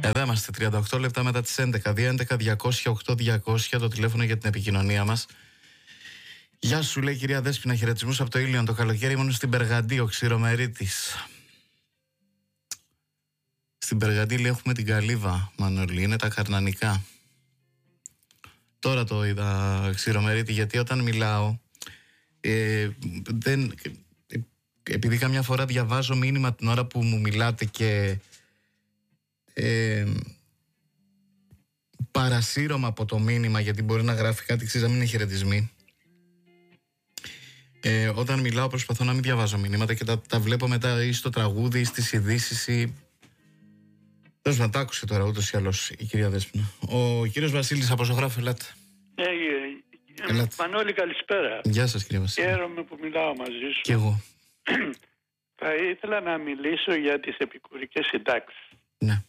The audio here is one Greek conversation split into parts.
Εδώ είμαστε 38 λεπτά μετά τις 11. 211-200-8200 το τηλέφωνο για την επικοινωνία μας. Γεια σου, λέει η κυρία Δέσποινα, χαιρετισμούς από το Ήλιον. Το καλοκαίρι ήμουν στην Περγαντή, ο Ξηρομερίτης. Στην Περγαντή, λέει, έχουμε την Καλύβα, Μανώλη, είναι τα καρνανικά. Τώρα το είδα, Ξηρομερίτη, γιατί όταν μιλάω επειδή καμιά φορά διαβάζω μήνυμα την ώρα που μου μιλάτε και παρασύρωμα από το μήνυμα, γιατί μπορεί να γράφει κάτι, ξέρεις, να μην είναι χαιρετισμοί. Όταν μιλάω προσπαθώ να μην διαβάζω μηνύματα και τα βλέπω μετά ή στο τραγούδι ή στις ειδήσεις ή... Τέλος να τα άκουσε τώρα ούτως ή άλλως η κυρία Δέσποινα. Ο κύριος Βασίλης από Ζωγράφο, ελάτε. Μανώλη, καλησπέρα. Γεια σας, κύριε Βασίλη. Χαίρομαι που μιλάω μαζί σου. Κι εγώ. Θα ήθελα να μιλήσω για τις επικουρικές συντάξεις. Ναι.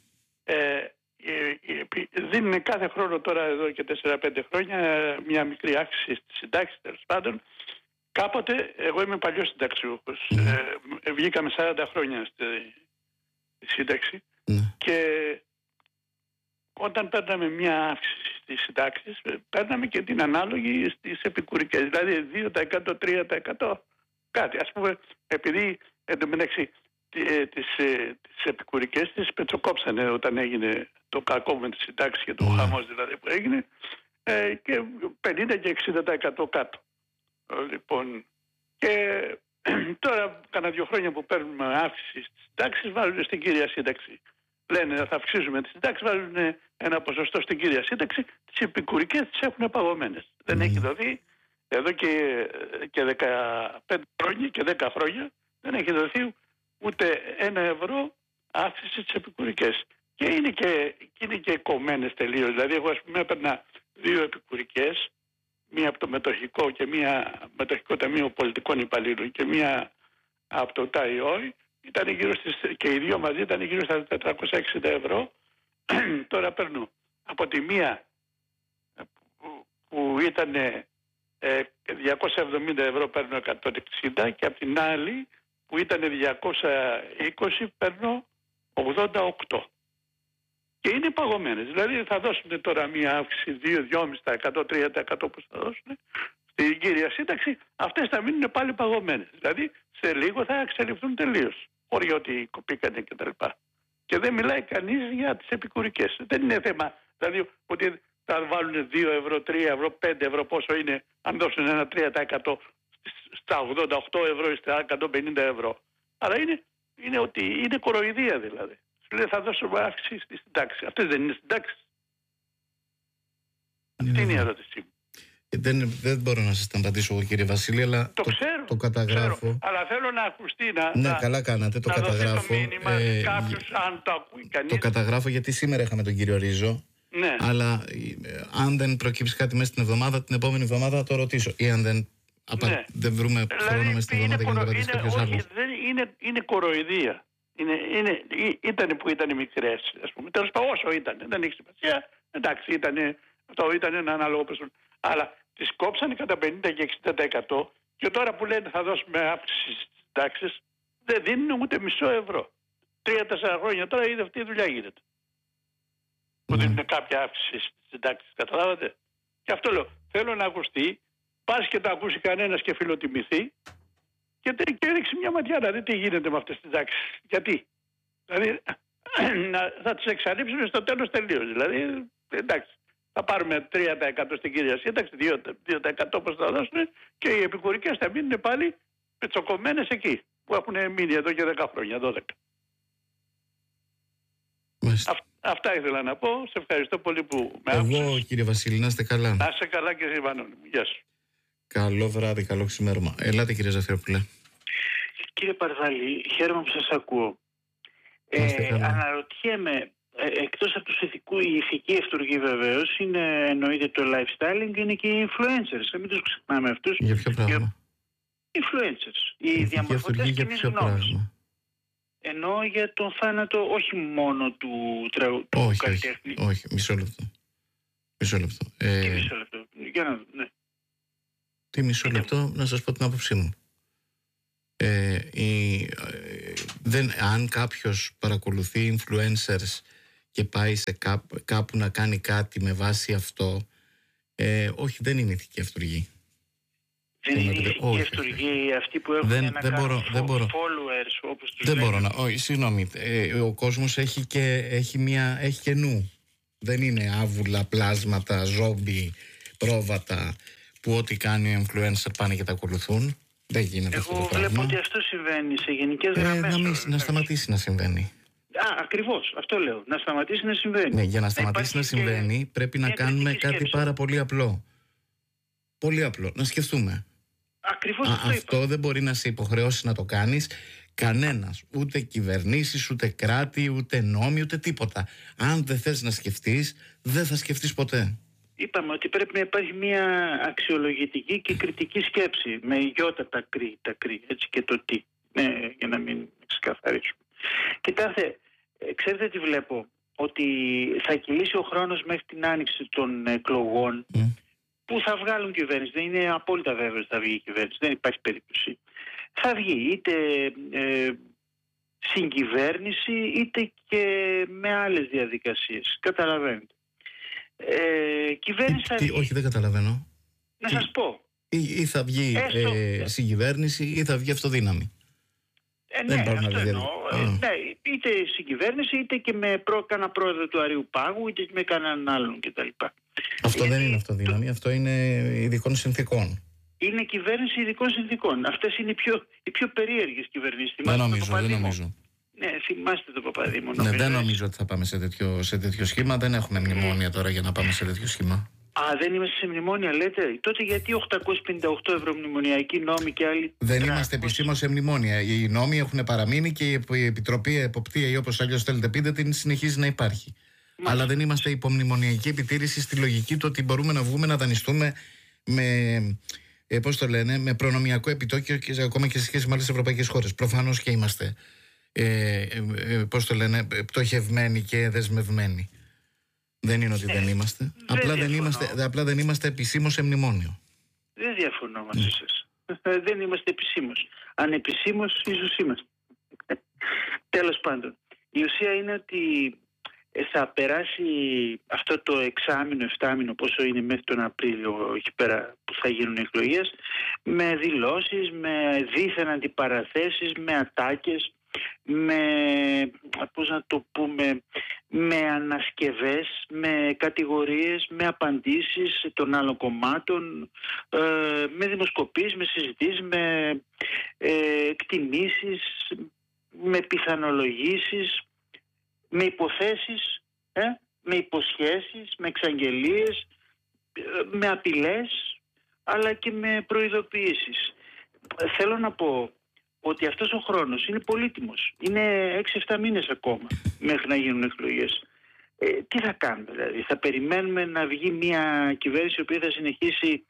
Δίνουν κάθε χρόνο τώρα εδώ και 4-5 χρόνια μια μικρή αύξηση στις συντάξεις, τέλος πάντων. Κάποτε, εγώ είμαι παλιός συνταξιούχος, βγήκαμε 40 χρόνια στη σύνταξη και κάτι. Παίρναμε μια αύξηση στις συντάξεις, παίρναμε και την ανάλογη στις επικουρικές, δηλαδή 2%, 3%, κάτι. Ας πούμε, επειδή εντωμεταξύ τις επικουρικές τις πετσοκόψανε όταν έγινε το κακό με τις συντάξεις και το χαμός δηλαδή που έγινε, και 50% και 60% κάτω. Λοιπόν, και τώρα κάνα 2 χρόνια που παίρνουμε αύξηση στις συντάξεις, βάζουν στην κύρια σύνταξη. Λένε θα αυξήσουμε τις συντάξεις, βάζουν ένα ποσοστό στην κύρια σύνταξη, τις επικουρικές τις έχουν παγωμένες. Δεν έχει δοθεί εδώ και 15 χρόνια και 10 χρόνια, δεν έχει δοθεί ούτε 1 ευρώ αύξηση στις επικουρικές. Και είναι και κομμένες τελείως. Δηλαδή εγώ, ας πούμε, έπαιρνα 2 επικουρικές, μία από το μετοχικό και μία μετοχικό ταμείο πολιτικών υπαλλήλων και μία από το ΤΑΙΟΙ, ήταν γύρω και οι δύο μαζί ήταν γύρω στα 460 ευρώ. Τώρα παίρνω από τη μία που ήταν 270 ευρώ παίρνω 160 και από την άλλη που ήταν 220 παίρνω 88. Και είναι παγωμένες. Δηλαδή θα δώσουν τώρα μία αύξηση 2-2,5%, 3% που θα δώσουν στην κύρια σύνταξη, αυτές θα μείνουν πάλι παγωμένες. Δηλαδή σε λίγο θα εξελιχθούν τελείως. Χωρί ότι κοπήκανε κτλ. Και δεν μιλάει κανείς για τις επικουρικές. Δεν είναι θέμα δηλαδή ότι θα βάλουν 2 ευρώ, 3 ευρώ, 5 ευρώ, πόσο είναι, αν δώσουν ένα 3% στα 88 ευρώ ή στα 150 ευρώ. Αλλά είναι ότι είναι κοροϊδία δηλαδή. Λέει θα δώσουμε αύξηση στη συντάξη. Αυτές δεν είναι συντάξεις. Αυτή είναι η ερώτησή μου. Δεν μπορώ να σας τα απαντήσω εγώ, κύριε Βασίλη, αλλά το καταγράφω. Ξέρω, αλλά θέλω να ακουστεί καλά κάνατε, το καταγράφω. Το μήνυμα κάποιος, αν το ακούει κανείς. Το καταγράφω γιατί σήμερα είχαμε τον κύριο Ρίζο. Ναι. Αλλά αν δεν προκύψει κάτι μέσα στην εβδομάδα, την επόμενη εβδομάδα θα το ρωτήσω. Ή αν δεν βρούμε χρόνο μέσα στην εβδομάδα για να το ρωτήσει κάποιος άλλος. Είναι κοροϊδία. Ήταν που ήταν μικρές, ας πούμε. Τέλος πάντων, όσο ήταν, δεν έχει σημασία. Εντάξει, αυτό ήταν ένα ανάλογο ποσό. Αλλά τις κόψανε κατά 50% και 60%. Και τώρα που λένε θα δώσουμε αύξηση στις συντάξεις, δεν δίνουν ούτε μισό ευρώ. 3-4 χρόνια τώρα είδε αυτή η δουλειά γίνεται. Που δίνουν κάποια αύξηση στις συντάξεις, καταλάβατε. Και αυτό λέω, θέλω να ακουστεί, πας και το ακούσει κανένας και φιλοτιμηθεί και ρίξει μια ματιά να δει τι γίνεται με αυτές τις συντάξεις. Γιατί. Δηλαδή θα τις εξαλείψουν στο τέλος τελείως. Δηλαδή εντάξει. Θα πάρουμε 3% στην κύρια σύνταξη, 2% πώς θα δώσουν και οι επικουρικές θα μείνουν πάλι πετσοκομμένες εκεί που έχουν μείνει εδώ και 10 χρόνια, 12. Αυτά ήθελα να πω. Σε ευχαριστώ πολύ που με άκουσες. Εγώ, κύριε Βασίλη, να είστε καλά. Να είστε καλά και εσύ, Βανώνη μου. Γεια σου. Καλό βράδυ, καλό ξημέρωμα. Ελάτε, κύριε Ζαφυρόπουλε. Κύριε Παρδάλη, χαίρομαι που σας ακούω. Αναρωτιέμαι, εκτός από η ηθική ευτουργή βεβαίως, εννοείται το lifestyling, είναι και οι influencers. Μην τους ξεχνάμε αυτούς. Για ποιο πράγμα? Influencers. Οι διαμορφωτές κοινής γνώμης. Ενώ για τον θάνατο όχι μόνο του καλλιτέχνη. Όχι, μισό λεπτό. Τι μισό λεπτό? Για να δω, ναι. Τι μισό λεπτό, να σας πω την άποψή μου. Αν κάποιος παρακολουθεί influencers και πάει σε κάπου να κάνει κάτι με βάση αυτό, όχι, δεν είναι ηθική αυτούργη. Δεν είναι ηθική αυτούργη αυτοί που έχουν followers, όπως τους λένε. Δεν μπορώ να... Όχι, συγγνώμη, ο κόσμος έχει και νου. Δεν είναι άβουλα, πλάσματα, ζόμπι, πρόβατα που ό,τι κάνει ο influencer πάνε και τα ακολουθούν. Δεν γίνεται αυτό το πράγμα. Εγώ βλέπω ότι αυτό συμβαίνει σε γενικές γραμμές. Να σταματήσει να συμβαίνει. Ακριβώς, αυτό λέω. Να σταματήσει να συμβαίνει. Ναι, για να σταματήσει να συμβαίνει πρέπει να κάνουμε κάτι πάρα πολύ απλό. Πολύ απλό. Να σκεφτούμε. Ακριβώς αυτό δεν μπορεί να σε υποχρεώσει να το κάνεις κανένας. Ούτε κυβερνήσεις, ούτε κράτη, ούτε νόμοι, ούτε τίποτα. Αν δεν θες να σκεφτείς, δεν θα σκεφτείς ποτέ. Είπαμε ότι πρέπει να υπάρχει μια αξιολογητική και κριτική σκέψη. Με γιώτα τα κρί, έτσι, και το τι. Ναι, για να μην ξεκαθαρίσουμε. Κοιτάξτε, ξέρετε τι βλέπω? Ότι θα κυλήσει ο χρόνος μέχρι την άνοιξη των εκλογών που θα βγάλουν κυβέρνηση. Δεν είναι απόλυτα βέβαιο ότι θα βγει η κυβέρνηση. Δεν υπάρχει περίπτωση. Θα βγει είτε συγκυβέρνηση είτε και με άλλες διαδικασίες. Καταλαβαίνετε. Κυβέρνηση θα βγει. Όχι, δεν καταλαβαίνω. Να σας πω. Ή θα βγει συγκυβέρνηση ή θα βγει αυτοδύναμη. Ναι, αυτό εννοώ. Ναι, είτε συγκυβέρνηση είτε και με κάνα πρόεδρο του Αριού Πάγου είτε με κανέναν άλλον κτλ. Αυτό δεν είναι αυτοδύναμη, αυτό είναι ειδικών συνθήκων. Είναι κυβέρνηση ειδικών συνθήκων. Αυτές είναι οι πιο περίεργες κυβερνήσεις. Δεν νομίζω. Ναι, θυμάστε το Παπαδήμο. Ναι, δεν νομίζω ότι θα πάμε σε τέτοιο σχήμα. Δεν έχουμε μνημόνια τώρα για να πάμε σε τέτοιο σχήμα. Δεν είμαστε σε μνημόνια, λέτε. Τότε γιατί 858 ευρωμνημονιακοί νόμοι και άλλοι. Δεν είμαστε επισήμως σε μνημόνια. Οι νόμοι έχουν παραμείνει και η Επιτροπή Εποπτεία ή όπως αλλιώς θέλετε πείτε την συνεχίζει να υπάρχει. Αλλά δεν είμαστε υπομνημονιακή επιτήρηση στη λογική του ότι μπορούμε να βγούμε να δανειστούμε με. Πώς το λένε, με προνομιακό επιτόκιο και ακόμα και σε σχέση με άλλες ευρωπαϊκές χώρες. Προφανώς και είμαστε, πώς το λένε, πτωχευμένοι και δεσμευμένοι. Δεν είναι ότι δεν είμαστε. Απλά δεν είμαστε επισήμως σε μνημόνιο. Δεν διαφωνώ μαζί σας. Δεν είμαστε επισήμως. Ανεπισήμως ίσως είμαστε. Τέλος πάντων, η ουσία είναι ότι θα περάσει αυτό το εξάμηνο, εφτάμηνο, πόσο είναι μέχρι τον Απρίλιο εκεί πέρα που θα γίνουν οι εκλογές, με δηλώσεις, με δίθεν αντιπαραθέσεις, με ατάκες, με, πώς να το πούμε, με ανασκευές, με κατηγορίες, με απαντήσεις των άλλων κομμάτων, με δημοσκοπήσεις, με συζητήσεις, με εκτιμήσεις, με πιθανολογήσεις, με υποθέσεις, με υποσχέσεις, με εξαγγελίες, με απειλές, αλλά και με προειδοποιήσεις. Θέλω να πω ότι αυτός ο χρόνος είναι πολύτιμος. Είναι 6-7 μήνες ακόμα μέχρι να γίνουν εκλογές. Τι θα κάνουμε δηλαδή? Θα περιμένουμε να βγει μια κυβέρνηση η οποία θα συνεχίσει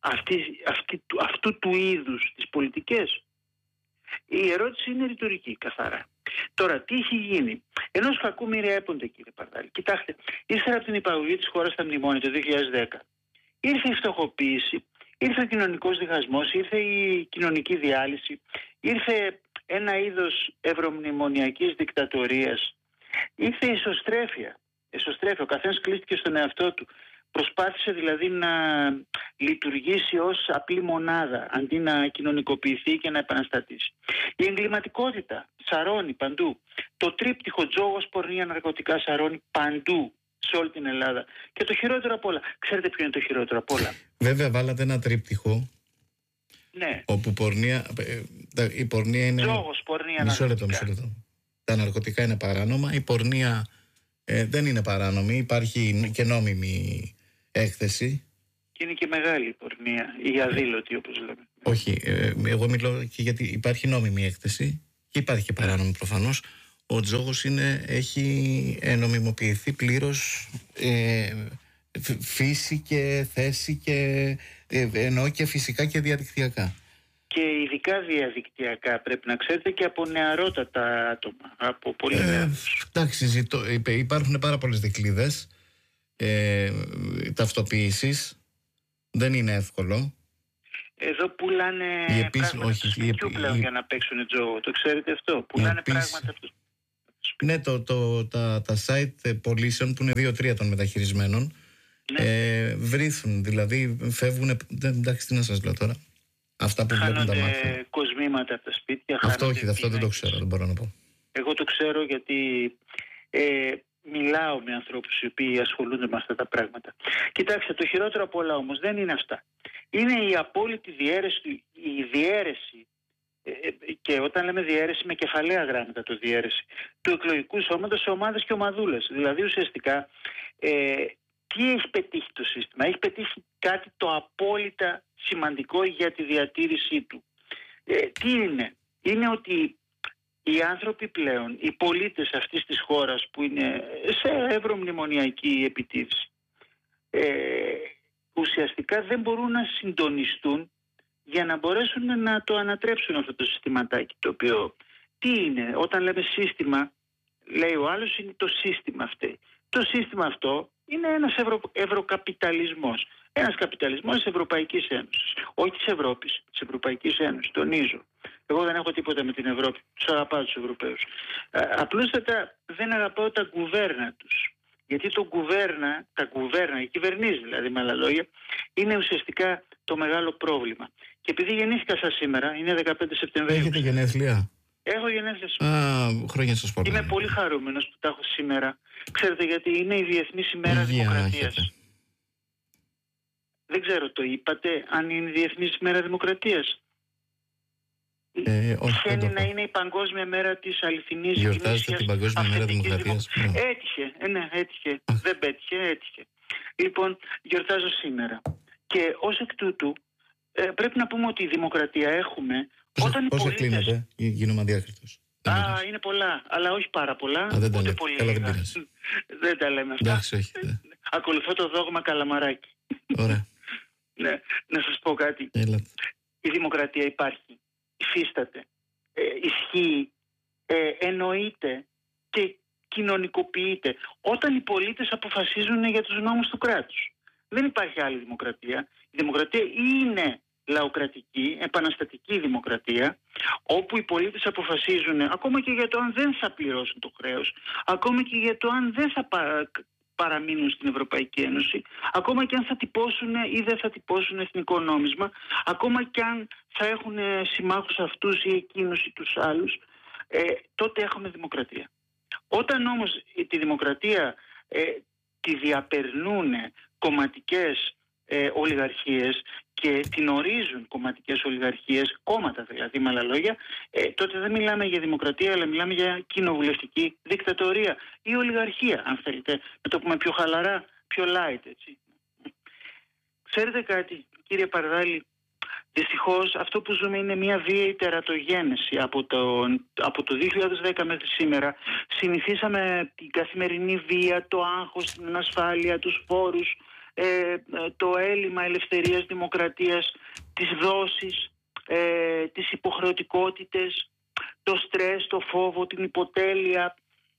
αυτού του είδους τις πολιτικές? Η ερώτηση είναι ρητορική καθαρά. Τώρα, τι έχει γίνει? Ενός κακού μοιραέπονται, κύριε Παρδάλη. Κοιτάξτε, ύστερα από την υπαγωγή της χώρας στα μνημόνια το 2010, ήρθε η φτωχοποίηση, ήρθε ο κοινωνικός διχασμός, ήρθε η κοινωνική διάλυση, ήρθε ένα είδος ευρωμνημονιακής δικτατορίας, ήρθε η ισοστρέφεια. Ο καθένας κλείστηκε στον εαυτό του. Προσπάθησε δηλαδή να λειτουργήσει ως απλή μονάδα αντί να κοινωνικοποιηθεί και να επαναστατήσει. Η εγκληματικότητα σαρώνει παντού. Το τρίπτυχο τζόγος, πορνεία, ναρκωτικά σαρώνει παντού σε όλη την Ελλάδα. Και το χειρότερο απ' όλα. Ξέρετε ποιο είναι το χειρότερο απ' όλα? Βέβαια βάλατε ένα τρίπτυχο. Ναι. Όπου η πορνεία είναι. Τζόγος, πορνεία, μισό λεπτό. Τα ναρκωτικά είναι παράνομα. Η πορνεία δεν είναι παράνομη. Υπάρχει και νόμιμη έκθεση. Και είναι και μεγάλη η πορνεία, η αδήλωτη όπως λέμε. Όχι, εγώ μιλώ και γιατί υπάρχει νόμιμη έκθεση και υπάρχει και παράνομη προφανώς. Ο τζόγος έχει νομιμοποιηθεί πλήρως, φύση και θέση και εννοώ και φυσικά και διαδικτυακά. Και ειδικά διαδικτυακά πρέπει να ξέρετε και από νεαρότατα άτομα, από πολύ νεαρούς. Εντάξει, υπάρχουν πάρα πολλές δικλείδες ταυτοποίησης. Δεν είναι εύκολο. Εδώ πουλάνε πράγματα του σπιτιού πλέον για να παίξουν τζόγο. Το ξέρετε αυτό? Πουλάνε πράγματα αυτού. προσωπικά. Ναι, τα site πωλήσεων που είναι 2-3 των μεταχειρισμένων βρίθουν, δηλαδή φεύγουν. Εντάξει, τι να σας λέω τώρα. Αυτά που βλέπουν τα μάτια. Χάνονται κοσμήματα από τα σπίτια. Αυτό όχι, αυτό δεν το ξέρω, δεν μπορώ να πω. Εγώ το ξέρω γιατί μιλάω με ανθρώπους οι οποίοι ασχολούνται με αυτά τα πράγματα. Κοιτάξτε, το χειρότερο από όλα όμως δεν είναι αυτά. Είναι η απόλυτη διαίρεση, η διαίρεση, και όταν λέμε διαίρεση με κεφαλαία γράμματα το διαίρεση, του εκλογικού σώματος σε ομάδες και ομαδούλες. Δηλαδή ουσιαστικά τι έχει πετύχει το σύστημα? Έχει πετύχει κάτι το απόλυτα σημαντικό για τη διατήρησή του. Τι είναι? Είναι ότι οι άνθρωποι πλέον, οι πολίτες αυτής της χώρας που είναι σε ευρωμνημονιακή επιτήρηση, ουσιαστικά δεν μπορούν να συντονιστούν για να μπορέσουν να το ανατρέψουν αυτό το συστηματάκι. Το οποίο τι είναι? Όταν λέμε σύστημα, λέει ο άλλος, είναι το σύστημα αυτό. Το σύστημα αυτό είναι ένας ευρωκαπιταλισμός. Ένας καπιταλισμός της Ευρωπαϊκής Ένωσης. Όχι της Ευρώπης, της Ευρωπαϊκής Ένωσης. Τονίζω. Εγώ δεν έχω τίποτα με την Ευρώπη. Τους αγαπάω τους Ευρωπαίους. Απλούστατα δεν αγαπάω τα κουβέρνα τους. Γιατί τα κουβέρνα, οι κυβερνήσεις δηλαδή με άλλα λόγια, είναι ουσιαστικά το μεγάλο πρόβλημα. Και επειδή γεννήθηκα σας σήμερα, είναι 15 Σεπτεμβρίου. Έχετε γενέθλια? Έχω γενέθλια σήμερα. Χρόνια σας πολλά. Είμαι πολύ χαρούμενος που τα έχω σήμερα. Ξέρετε γιατί? Είναι η Διεθνής ημέρα Δημοκρατίας. Δεν ξέρω, το είπατε, αν είναι η Διεθνής ημέρα Δημοκρατίας? Τυχαίνει να είναι η Παγκόσμια Μέρα της αληθινής γνήσιας. Γιορτάζετε την Παγκόσμια Μέρα Δημοκρατίας? Έτυχε. Δεν πέτυχε, έτυχε. Λοιπόν, γιορτάζω σήμερα. Και ως εκ τούτου πρέπει να πούμε ότι η δημοκρατία έχουμε όταν οι πολίτες... Πώς εκλείνεται, γίνομαι αδιάκριτος. Είναι πολλά, αλλά όχι πάρα πολλά. Δεν τα ούτε λέτε. πολύ Καλά, λίγα. δεν πειράζει. Δεν τα λέμε αυτά. Εντάξει, όχι. Ακολουθώ το δόγμα Καλαμαράκη. Ωραία. Ναι, να σας πω κάτι. Έλατε. Η δημοκρατία υπάρχει, υφίσταται, ισχύει, εννοείται και κοινωνικοποιείται όταν οι πολίτες αποφασίζουν για τους νόμους του κράτους. Δεν υπάρχει άλλη δημοκρατία. Η δημοκρατία είναι λαοκρατική, επαναστατική δημοκρατία, όπου οι πολίτες αποφασίζουν ακόμα και για το αν δεν θα πληρώσουν το χρέος, ακόμα και για το αν δεν θα παραμείνουν στην Ευρωπαϊκή Ένωση, ακόμα και αν θα τυπώσουν ή δεν θα τυπώσουν εθνικό νόμισμα, ακόμα και αν θα έχουν συμμάχους αυτούς ή εκείνους ή τους άλλους, τότε έχουμε δημοκρατία. Όταν όμως τη δημοκρατία τη διαπερνούν κομματικές ολιγαρχίες και την ορίζουν κομματικές ολιγαρχίες, κόμματα δηλαδή με άλλα λόγια, τότε δεν μιλάμε για δημοκρατία, αλλά μιλάμε για κοινοβουλευτική δικτατορία ή ολιγαρχία, αν θέλετε, να το πούμε πιο χαλαρά, πιο light, έτσι. Ξέρετε κάτι, κύριε Παρδάλη, δυστυχώς αυτό που ζούμε είναι μια βίαιη τερατογένεση. Από το 2010 μέχρι σήμερα συνηθίσαμε την καθημερινή βία, το άγχος, την ανασφάλεια, τους φόρους, το έλλειμμα ελευθερίας, δημοκρατίας, τις δόσεις, τις υποχρεωτικότητες, το στρες, το φόβο, την υποτέλεια,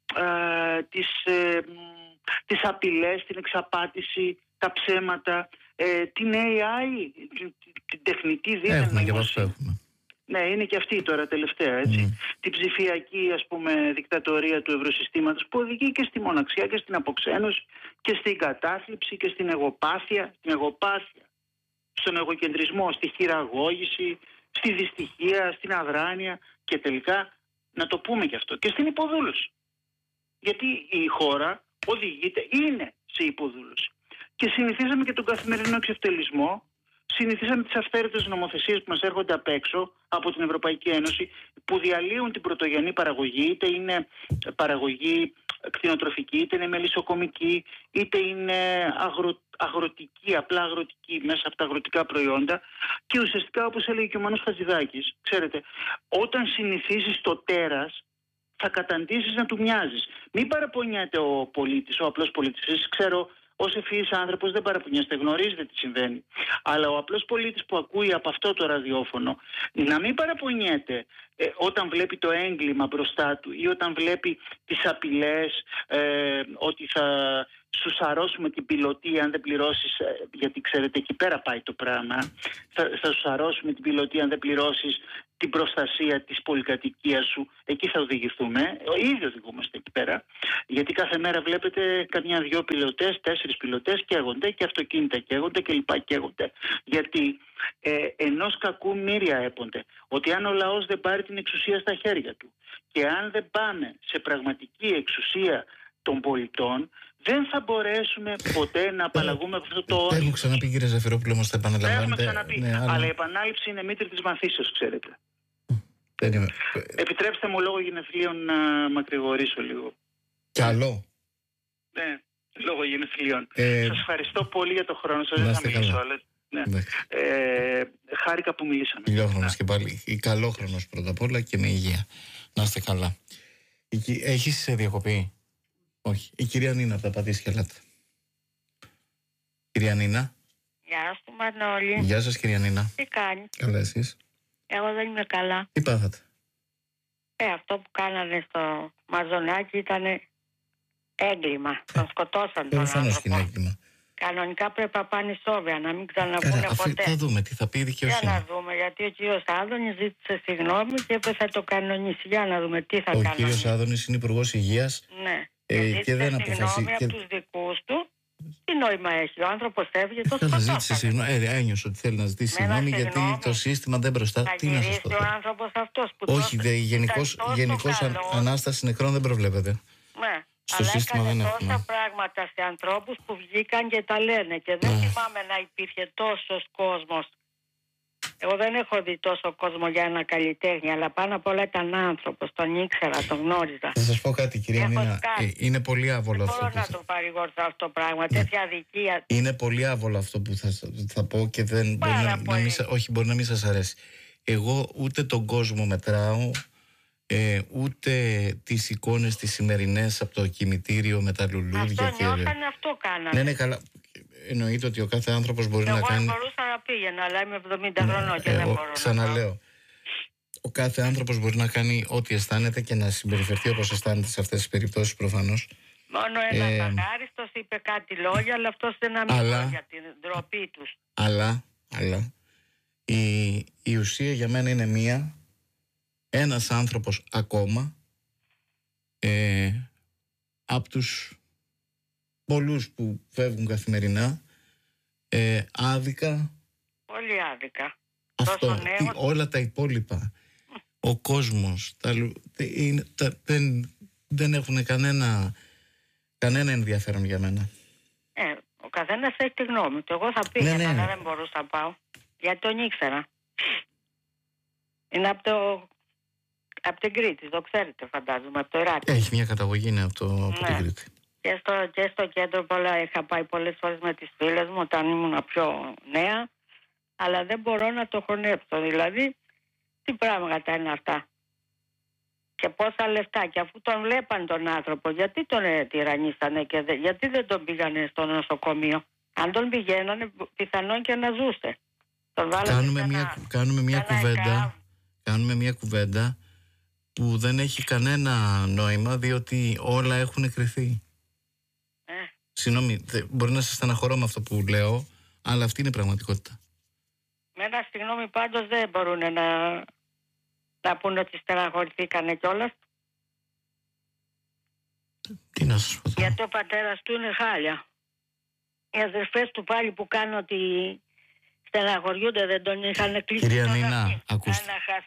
τις απειλές, την εξαπάτηση, τα ψέματα, την AI, την τεχνητή δύναμη. Ναι, είναι και αυτή τώρα τελευταία, έτσι. Την ψηφιακή, ας πούμε, δικτατορία του ευρωσυστήματος που οδηγεί και στη μοναξιά και στην αποξένωση και στην κατάθλιψη και στην εγωπάθεια, στον εγωκεντρισμό, στη χειραγώγηση, στη δυστυχία, στην αδράνεια και τελικά, να το πούμε και αυτό, και στην υποδούλωση. Γιατί η χώρα είναι σε υποδούλωση. Και συνηθίζαμε και τον καθημερινό εξευτελισμό, συνηθίσαμε τις αυθαίρετες νομοθεσίες που μας έρχονται απ' έξω από την Ευρωπαϊκή Ένωση, που διαλύουν την πρωτογενή παραγωγή, είτε είναι παραγωγή κτηνοτροφική, είτε είναι μελισσοκομική, είτε είναι αγροτική, απλά αγροτική, μέσα από τα αγροτικά προϊόντα. Και ουσιαστικά, όπως έλεγε και ο Μάνος Χατζηδάκης, ξέρετε, όταν συνηθίσεις το τέρας, θα καταντήσεις να του μοιάζεις. Μην παραπονιέται ο πολίτης, ο απλός πολίτης. Εσείς ξέρω, ως ευφυής άνθρωπος δεν παραπονιέστε, γνωρίζετε τι συμβαίνει. Αλλά ο απλός πολίτης που ακούει από αυτό το ραδιόφωνο, να μην παραπονιέται όταν βλέπει το έγκλημα μπροστά του ή όταν βλέπει τις απειλές ότι θα σου σαρώσουμε την πιλωτή αν δεν πληρώσεις, γιατί ξέρετε εκεί πέρα πάει το πράγμα, θα σου σαρώσουμε την πιλωτή αν δεν πληρώσεις την προστασία της πολυκατοικίας σου. Εκεί θα οδηγηθούμε. Ήδη οδηγούμαστε εκεί πέρα. Γιατί κάθε μέρα βλέπετε καμιά-δυο πιλωτές, 4 πιλωτές καίγονται και αυτοκίνητα καίγονται και λοιπά καίγονται. Γιατί ενός κακού μοίρια έπονται. Ότι αν ο λαός δεν πάρει την εξουσία στα χέρια του και αν δεν πάμε σε πραγματική εξουσία των πολιτών, δεν θα μπορέσουμε ποτέ να απαλλαγούμε από αυτό το όνειρο. Έχω ξαναπεί, κύριε Ζαφυρόπουλο, όμως θα επαναλαμβάνετε. Έχουμε ξαναπεί. Ναι, αλλά η επανάληψη είναι μήτρη της μαθήσεως, ξέρετε. Επιτρέψτε μου λόγω γενεθλίων να μακρηγορήσω λίγο. Καλό. Ναι, λόγω γενεθλίων. Σας ευχαριστώ πολύ για το χρόνο σας. Δεν θα μιλήσω, αλλά... Ναι. Χάρηκα που μιλήσαμε. Ηλιόχρονος και πάλι. Καλόχρονος πρώτα απ' όλα και με υγεία. Να είστε καλά. Έχεις διακοπή? Όχι. Η κυρία Νίνα από τα Πατήσια, ελάτε. Κυρία Νίνα. Γεια σου, Μανώλη. Γεια σας, κυρία Νίνα. Τι κάνεις? Καλά, εσείς? Εγώ δεν είμαι καλά. Τι πάθατε? Αυτό που κάνανε στο Μαζονάκι ήταν έγκλημα. Τον σκοτώσαν τον Προφανώς και είναι άνθρωπο. έγκλημα. Κανονικά πρέπει να πάνε σόβια, να μην ξαναβγούνε ποτέ. Θα δούμε τι θα πει η δικαιοσύνη. Για να δούμε, γιατί ο κύριος Άδωνης ζήτησε συγγνώμη και είπε θα το κανονίσει. Για να δούμε τι θα κάνει. Ο κανονίσει. κύριος Άδωνης είναι υπουργός υγείας. Ναι. Και δεν αποφασίζει. Συγγνώμη από τους δικούς του. Τι νόημα έχει? Ο άνθρωπος έφυγε, το σκοτώσανε. σκοτώσανε. Συγγνώμη. Ένιωσε ότι θέλει να ζητήσει συγγνώμη γιατί το σύστημα δεν μπροστά. Θα τι να σας πω. ο άνθρωπος αυτός που όχι, γενικώς ανάσταση νεκρών δεν προβλέπεται. Ναι. Στο αλλά σύστημα δεν έκανε έχουμε. τόσα πράγματα σε ανθρώπους που βγήκαν και τα λένε και δεν θυμάμαι να υπήρχε τόσος κόσμος. Εγώ δεν έχω δει τόσο κόσμο για ένα καλλιτέχνη, αλλά πάνω απ' όλα ήταν άνθρωπος, τον ήξερα, τον γνώριζα. Θα σας πω κάτι, κυρία Νίνα, είναι πολύ άβολο αυτό. Δεν μπορώ να το παρηγορθώ αυτό το πράγμα, τέτοια αδικία. Είναι πολύ άβολο αυτό που θα πω και δεν μπορεί να μην σας αρέσει. Εγώ ούτε τον κόσμο μετράω, ούτε τις εικόνες τις σημερινές από το κημητήριο με τα λουλούδια. Αυτό κάνανε. Ναι, καλά. Εννοείται ότι ο κάθε άνθρωπος μπορεί να κάνει. Εγώ μπορούσα να πήγαινα, αλλά είμαι 70 χρονών και δεν μπορώ. Ξαναλέω. Ο κάθε άνθρωπος μπορεί να κάνει ό,τι αισθάνεται και να συμπεριφερθεί όπως αισθάνεται σε αυτές τις περιπτώσεις προφανώς. Μόνο ένας αγάριστος είπε κάτι λόγια, αλλά αυτός δεν αμήνει για την ντροπή τους. Αλλά η ουσία για μένα είναι ένας άνθρωπος ακόμα από τους πολλούς που φεύγουν καθημερινά άδικα. Πολύ άδικα. Αυτό, όλα τα υπόλοιπα, ο κόσμος δεν έχουν κανένα ενδιαφέρον για μένα. Ο καθένας έχει τη γνώμη του. Εγώ θα πήγαινα, ναι. αλλά δεν μπορούσα να πάω. Γιατί τον ήξερα. Είναι από την Κρήτη, το ξέρετε φαντάζομαι, από το Ηράκλειο. Έχει μια καταγωγή, είναι από την Κρήτη. Και στο κέντρο είχα πάει πολλές φορές με τις φίλες μου όταν ήμουν πιο νέα, αλλά δεν μπορώ να το χωνέψω. Δηλαδή, τι πράγματα είναι αυτά. Και πόσα λεφτά. Και αφού τον βλέπαν τον άνθρωπο, γιατί τον τυραννίσανε και γιατί δεν τον πήγανε στο νοσοκομείο? Αν τον πηγαίνανε, πιθανόν και να ζούσε. Κάνουμε μια κουβέντα που δεν έχει κανένα νόημα, διότι όλα έχουν κρυθεί. Συγγνώμη, μπορεί να σας στεναχωρώ με αυτό που λέω, αλλά αυτή είναι η πραγματικότητα. Με ένα συγγνώμη πάντως δεν μπορούν να πούνε ότι στεναχωρηθήκανε κιόλας. Τι να σας πω τώρα. Γιατί ο πατέρας του είναι χάλια. Οι αδερφές του πάλι που κάνουν ότι στεναχωριούνται, δεν τον είχαν κλείσει. Κυρία Νίνα, ακούστε.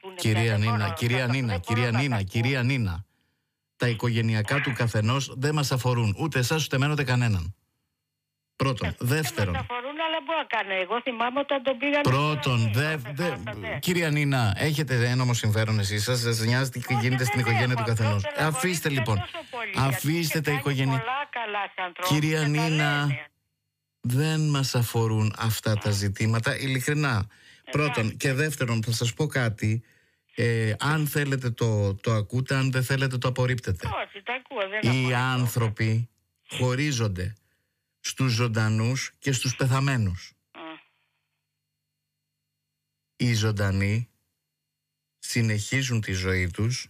Κυρία Νίνα, τα οικογενειακά του καθενός δεν μας αφορούν. Ούτε εσάς ούτε εμένα ούτε κανέναν. Πρώτον. Δεύτερον. Δεν μας αφορούν, αλλά μπορώ να κάνω. Εγώ θυμάμαι όταν τον πήγαν. Πρώτον. Κυρία Νίνα, έχετε ένομο συμφέρον εσείς. Σας νοιάζει τι γίνεται στην οικογένεια του καθενός. Αφήστε λοιπόν. Αφήστε τα οικογένεια. Κυρία Νίνα, δεν μας αφορούν αυτά τα ζητήματα, ειλικρινά. Πρώτον. Και δεύτερον, θα σας πω κάτι. Αν θέλετε το ακούτε, αν δεν θέλετε το απορρίπτετε. Όχι, το ακούω, οι άνθρωποι χωρίζονται στους ζωντανούς και στους πεθαμένους. Οι ζωντανοί συνεχίζουν τη ζωή τους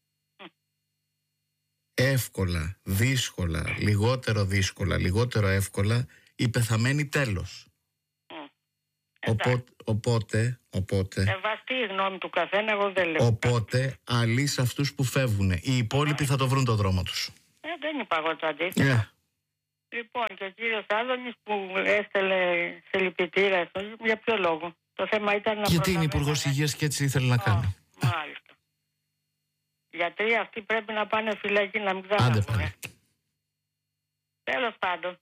εύκολα, δύσκολα, λιγότερο εύκολα, οι πεθαμένοι τέλος. Οπότε. Σεβαστή η γνώμη του καθένα, εγώ δεν λέω. Οπότε, αλύς αυτούς που φεύγουν. Οι υπόλοιποι θα το βρουν το δρόμο τους. Δεν είπα εγώ το αντίθετο. Λοιπόν, και ο κύριος Άδωνης που έστελε σε λυπητήρα, για ποιο λόγο? Το θέμα ήταν να γιατί είναι υπουργός υγείας και έτσι ήθελε να κάνει. Μάλιστα. Γιατί αυτοί πρέπει να πάνε φυλακή, να μην Άντε ξαναβγούν. πάλι. Τέλος πάντων,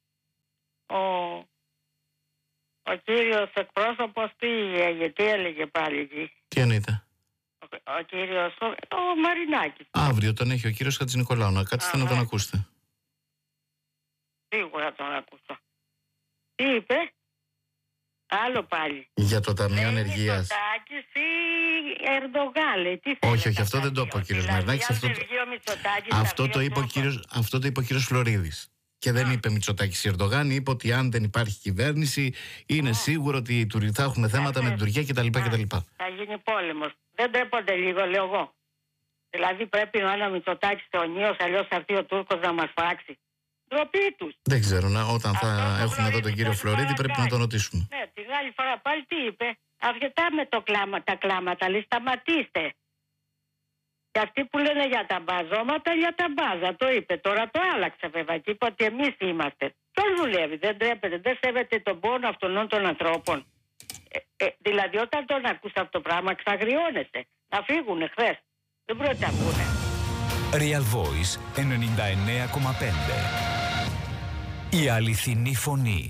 ο κύριος εκπρόσωπος τι έλεγε πάλι εκεί? Τι εννοείται? Ο κύριος ο Μαρινάκης. Αύριο τον έχει ο κύριος Χατζηνικολάου. Να κάτσετε να τον ακούσετε. Σίγουρα τον ακούσω. Τι είπε? Άλλο πάλι. Για το Ταμείο Ανεργίας. Μητσοτάκης ή Ερντογάν, λέει. Όχι, αυτό δεν το είπε ο κύριος Μαρινάκης. Αυτό το είπε ο κύριος Φλωρίδης. Και δεν είπε Μητσοτάκης ή Ερντογάν, είπε ότι αν δεν υπάρχει κυβέρνηση, είναι σίγουρο ότι θα έχουμε θέματα με την Τουρκία κτλ. Θα γίνει πόλεμος. Δεν τρέπονται λίγο, λέω εγώ. Δηλαδή πρέπει να είναι ο Μητσοτάκης αιωνίος, αλλιώς θα έρθει ο Τούρκος να μας φάξει. Ντροπή τους. Δεν ξέρω, όταν θα έχουμε εδώ τον κύριο Φλωρίδη πρέπει να τον ρωτήσουμε. Ναι, την άλλη φορά πάλι τι είπε? Αρκετά με τα κλάματα, λέει, σταματήστε. Και αυτοί που λένε για τα μπαζώματα, για τα μπάζα, το είπε. Τώρα το άλλαξε βέβαια και είπε ότι εμείς είμαστε. Ποιος δουλεύει, δεν τρέπεται, δεν σέβεται τον πόνο αυτών των ανθρώπων. Δηλαδή όταν τον ακούς αυτό το πράγμα ξαγριώνεσαι. Να φύγουνε χθες. Δεν πρόκειται να ακούνε. Real Voice 99,5. Η αληθινή φωνή.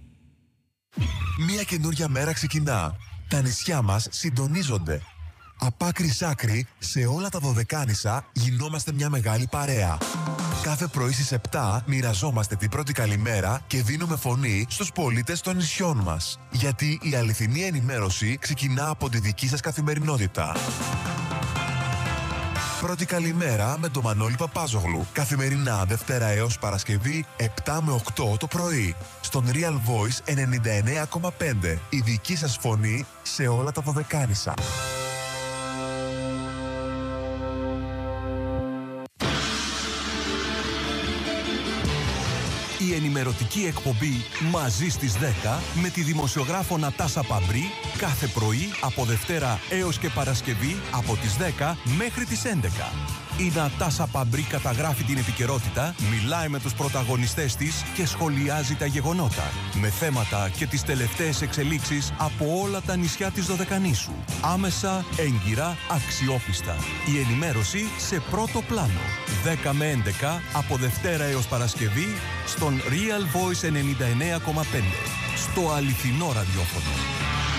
Μια καινούρια μέρα ξεκινά. Τα νησιά μας συντονίζονται. Από άκρη σ' άκρη, σε όλα τα Δωδεκάνησα γινόμαστε μια μεγάλη παρέα. Κάθε πρωί στις 7 μοιραζόμαστε την πρώτη καλημέρα και δίνουμε φωνή στους πολίτες των νησιών μας. Γιατί η αληθινή ενημέρωση ξεκινά από τη δική σας καθημερινότητα. Πρώτη καλημέρα με τον Μανώλη Παπάζογλου. Καθημερινά Δευτέρα έως Παρασκευή 7 με 8 το πρωί. Στον Real Voice 99,5. Η δική σας φωνή σε όλα τα Δωδεκάνησα. Η ενημερωτική εκπομπή «Μαζί στις 10» με τη δημοσιογράφο Νατάσα Παμπρί κάθε πρωί από Δευτέρα έως και Παρασκευή από τις 10 μέχρι τις 11. Η Νατάσα Παμπρί καταγράφει την επικαιρότητα, μιλάει με τους πρωταγωνιστές της και σχολιάζει τα γεγονότα με θέματα και τις τελευταίες εξελίξεις από όλα τα νησιά της Δωδεκανήσου. Άμεσα, έγκυρα, αξιόπιστα. Η ενημέρωση σε πρώτο πλάνο. 10 με 11 από Δευτέρα έως Παρασκευή στον Real Voice 99,5. Στο αληθινό ραδιόφωνο.